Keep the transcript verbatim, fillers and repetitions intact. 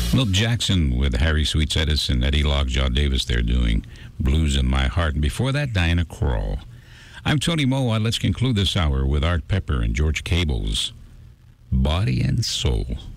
Milt Jackson with Harry Sweets Edison, Eddie Lockjaw Davis there doing Blues in My Heart. And before that, Diana Krall. I'm Tony Moa. Let's conclude this hour with Art Pepper and George Cable's Body and Soul.